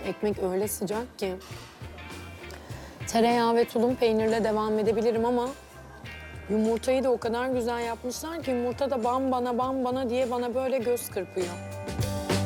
Ekmek öyle sıcak ki. Tereyağı ve tulum peynirle devam edebilirim ama yumurtayı da o kadar güzel yapmışlar ki yumurta da bam bana diye bana böyle göz kırpıyor.